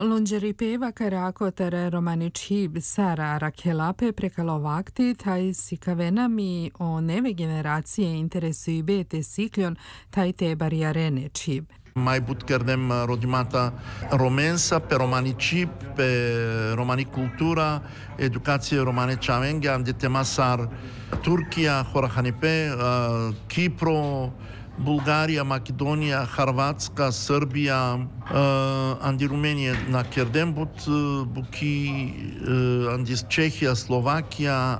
Lungeripeva carako tere romanici Sara Rakelape prekalovakti taj sikavenami o neve generacije interesuju bete siklion taj te bariarene čib. Mai but kerdem rodimata romensa pe romanicip, pe romanicultura, educație romane chavenge, am de tema sar Turcia, Horahanipe, Kipro, Bulgaria, Macedonia, Hrvatska, Srbija, andi Rumenije na kerdem but buki andi Čehija, Slovakia,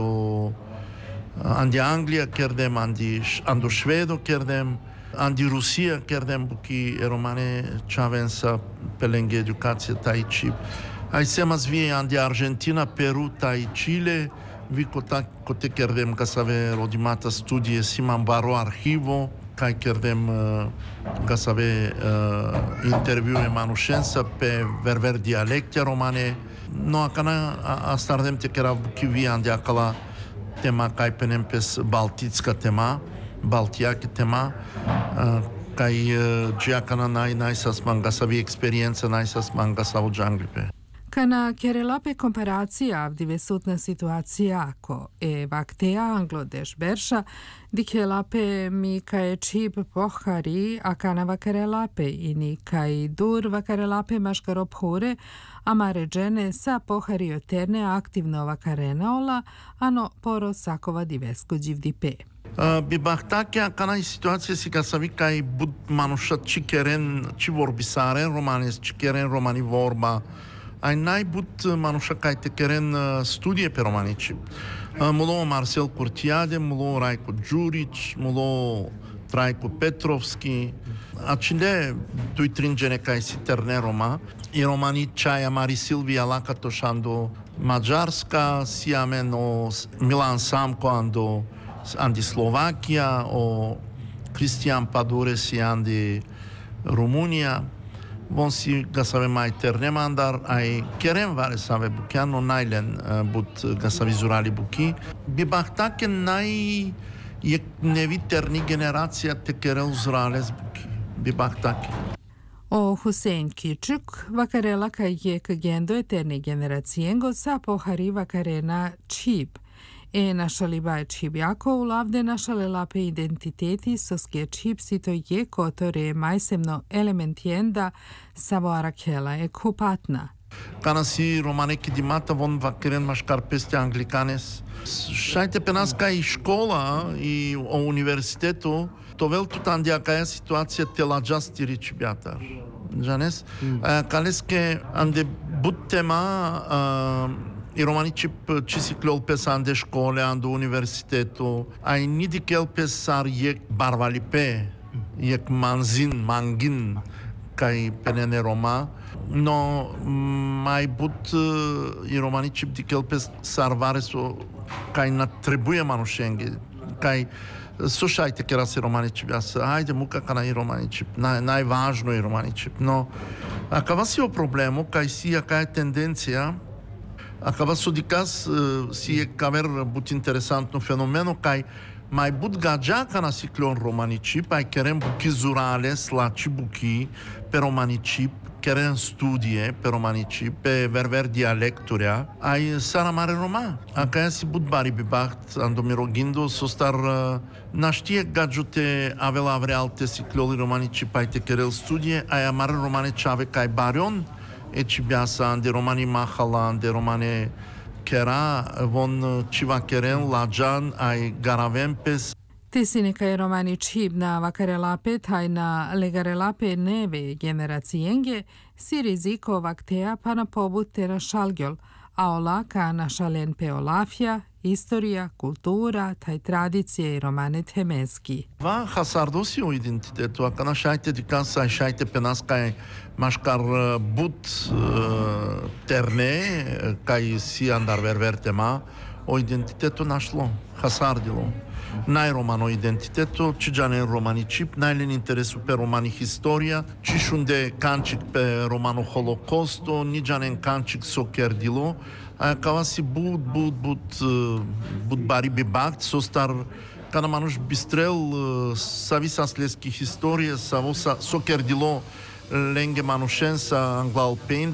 andi Anglija kerdem, ando Švedo kerdem, andi Rusija kerdem buki romane chavensa pe lângă educație taici. Ai semas vie andi Argentina, Peru, tai Chile, vi cote kerdem ca să ave rodimata studie siman baro arhivo, ca kerdem ca să ave interviu manușensa pe verver dialecte romane. No acana astardem te kera buki vi andi acala tema kai penem pes baltitska tema, baltiak tema, kai giacana nai sas manga savi experiența nai sas manga sau jungle. Kana kerelape komparacija avdivesutna situacija ako vaktea Anglodesh Bersha dikelape mi kae čib pohari akana vakarelape ini kai dur vakarelape maškarophure amare džene sa pohari oterne aktivno vakarenaola ano poro sakova divesko dživdipe. Bibahtakia kana situație si ca să vii ca ai bud manușat cikeren ci vorbisare romanes cikeren romani vorba ai n-ai but manușa ca te keren studie pe romanici. Mulo Marcel Curtiade, mulo Raico Đurić, mulo Traico Petrovski. Acinde dui tringene ca si terne Roma. I romani Čaja Mari Silvia Lakatošando Mađarska, si ameno Milan Samko andi Slovakia, o Cristian Padure si andi Rumunia. Von si ga să avem mai terne mandar, ai kerem vare să ave bukian, no nailen but ga să vizurali buki. Bibahtaken nai e nevi terni generația te kerel zurales buki. Bibahtaken. O Hussein Kičuk vakarela ka je kagendo eterne generacijengo sa pohari vakarena čib. Našaliba je čib jako ulavde našalelape identiteti soske čib si to je kotore majsemno elementienda savoarakela e kupatna. Kana si romaneki dimata von vakeren maškar peste anglicanes. Šajte pe nas ca i škola i o universitetu, to vel tu tandia ca situația te la justiri čibiatar. Janes? Cales că ande but tema i romanici ci si clol pe ande școle, ande universitetu, ai nidi kel pe sar e barvalipe, e mangin, cai penene Roma, no mai but i romanici di kel pe sar vareso, cai na trebuie manușenghe, cai slušajte kera si romanici biasa, hajde muka kana i romanici, najvažno i romanici, no acaba si o problemu, cai si aca e tendenția. Acaba să dicas si e caver but interesant un fenomeno ca mai but gagea ca na ciclon romanici, pai kerem buki zurales la cibuki pe romanici, kerem studie pe romanici, pe verver dialecturea, ai sara mare roma. Aca si but bari bibacht ando mirogindo so star na știe gajute avela avre alte cicloli romanici, pai te kerel studie, ai mare romane chave kai barion eci biasa ande romani mahala, ande romane kera, von civa keren lajan ai garavempes. Tesine ca romani čib na vakarelape taj na legarelape neve generacijenge si riziko vaktea pa na pobut te na šalgjol, a ola ka na šalen pe olafja, istorija, kultura, taj tradicije i romane temeski. Va hasardosi o identitetu, a kana šajte di casa, šajte pe nas kaj maškar but terne, kaj si andar verver tema, o identitetu našlo, hasardilo. N-ai romano identitetu, ci giane romanicip, n-ai len interesu pe romani historia, ci șunde cancic pe romano holocosto, ni giane cancic sokerdilo, Cava si bud bari bebakt, so star kana manuš bistrel savi sasleski historije, savo sokerdilo lenge manušensa anglal penda.